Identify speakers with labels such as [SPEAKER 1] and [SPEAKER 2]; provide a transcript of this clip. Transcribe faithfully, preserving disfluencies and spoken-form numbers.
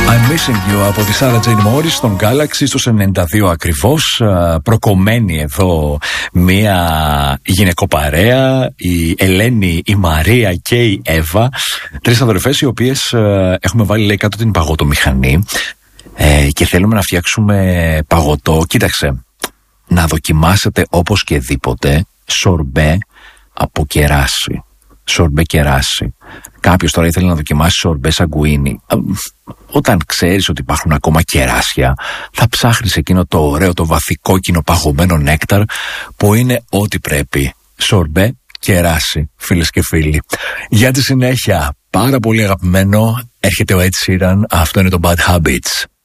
[SPEAKER 1] I'm missing you από τη Sarah Jane Morris στον Galaxy στους ενενήντα δύο ακριβώς. Προκομμένη εδώ μία γυναικοπαρέα, η Ελένη, η Μαρία και η Εύα. Τρεις αδερφές οι οποίες έχουμε βάλει, λέει, κάτω την παγωτομηχανή ε, και θέλουμε να φτιάξουμε παγωτό. Κοίταξε, να δοκιμάσετε όπως και δίποτε σορμπέ από κεράσι. Σορμπέ κεράσι. Κάποιος τώρα ήθελε να δοκιμάσει σορμπέ σαγκουίνι. Όταν ξέρεις ότι υπάρχουν ακόμα κεράσια, θα ψάχνεις εκείνο το ωραίο, το βαθικόκκινο παγωμένο νέκταρ που είναι ό,τι πρέπει. Σορμπέ κεράσι, φίλες και φίλοι. Για τη συνέχεια, πάρα πολύ αγαπημένο, έρχεται ο Ed Sheeran. Αυτό είναι το Bad Habits.